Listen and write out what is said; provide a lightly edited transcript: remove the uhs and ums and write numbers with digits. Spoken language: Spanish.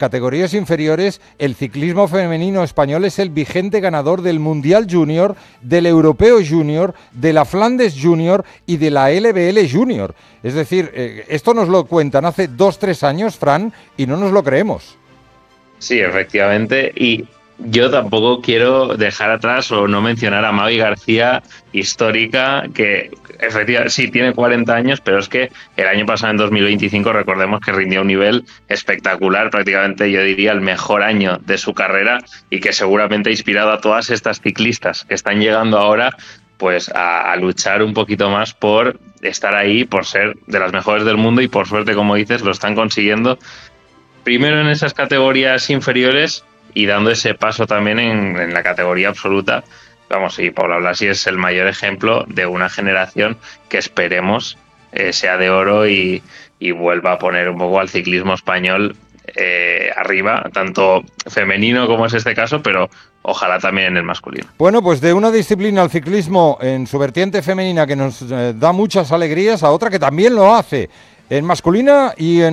categorías inferiores, el ciclismo femenino español es el vigente ganador del Mundial Junior, del Europeo Junior, de la Flandes Junior y de la LBL Junior. Es decir, esto nos lo cuentan hace 2-3 años, Fran, y no nos lo creemos. Sí, efectivamente, y yo tampoco quiero dejar atrás o no mencionar a Mavi García, histórica, que efectivamente sí tiene 40 años, pero es que el año pasado, en 2025, recordemos que rindió a un nivel espectacular, prácticamente yo diría el mejor año de su carrera, y que seguramente ha inspirado a todas estas ciclistas que están llegando ahora pues a luchar un poquito más por estar ahí, por ser de las mejores del mundo, y por suerte, como dices, lo están consiguiendo. Primero en esas categorías inferiores y dando ese paso también en la categoría absoluta. Vamos, y Paula Blasi es el mayor ejemplo de una generación que esperemos sea de oro y vuelva a poner un poco al ciclismo español arriba, tanto femenino como es este caso, pero ojalá también en el masculino. Bueno, pues de una disciplina, el ciclismo, en su vertiente femenina, que nos da muchas alegrías, a otra que también lo hace en masculina y en